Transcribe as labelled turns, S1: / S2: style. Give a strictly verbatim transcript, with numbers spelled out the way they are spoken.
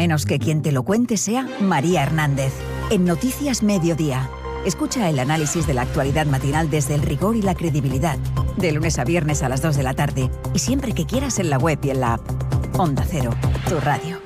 S1: menos que quien te lo cuente sea María Hernández. En Noticias Mediodía. Escucha el análisis de la actualidad matinal desde el rigor y la credibilidad. De lunes a viernes a las dos de la tarde. Y siempre que quieras en la web y en la app. Onda Cero, tu radio.